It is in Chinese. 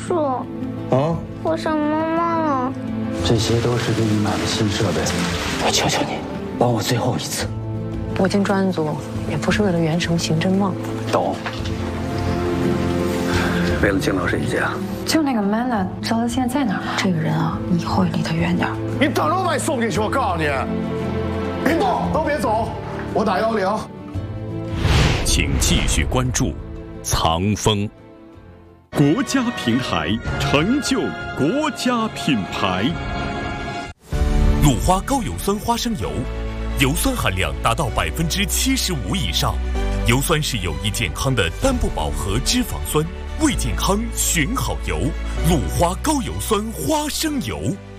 叔，我想妈妈了。 这些都是给你买的新设备，我求求你，帮我最后一次。 我进专案组也不是为了圆什么刑侦梦， 懂。为了敬老师一家。 就那个 Mana， 知道他现在在哪儿吗？这个人啊，你以后也离他远点。 你等着我把你送进去！我告诉你，别动，都别走，我打110。 请继续关注《藏风》。 国家平台，成就国家品牌。 鲁花高油酸花生油，油酸含量达到75%以上，油酸是有益健康的单不饱和脂肪酸，为健康选好油。鲁花高油酸花生油。